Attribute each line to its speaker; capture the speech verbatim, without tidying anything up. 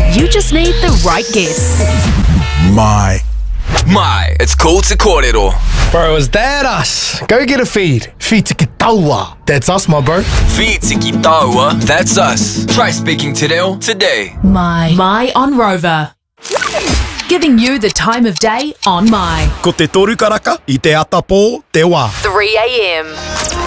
Speaker 1: You just need the right guess.
Speaker 2: My.
Speaker 3: My, it's cool to kōrero.
Speaker 4: Bro, is that us? Go get a feed. Feed tiki taua. That's us, my bro.
Speaker 3: Feed tiki taua, that's us. Try speaking te reo today.
Speaker 1: My. My on Rover. Giving you the time of day on My.
Speaker 2: Ko te toru karaka, I te atapō, te wā.
Speaker 1: three a m